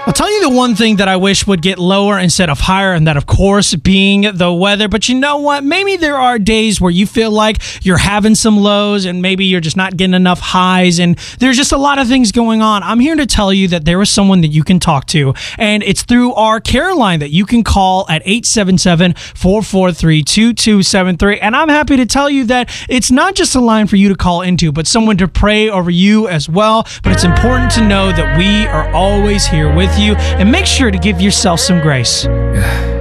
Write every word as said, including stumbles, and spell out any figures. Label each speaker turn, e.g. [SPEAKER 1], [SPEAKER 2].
[SPEAKER 1] I'll tell you the one thing that I wish would get lower instead of higher, and that, of course, being the weather. But you know what? Maybe there are days where you feel like you're having some lows and maybe you're just not getting enough highs, and there's just a lot of things going on. I'm here to tell you that there is someone that you can talk to, and it's through our care line that you can call at eight seven seven, four four three, two two seven three. And I'm happy to tell you that it's not just a line for you to call into, but someone to pray over you as well. But it's important to know that we are always here with you, and make sure to give yourself some grace.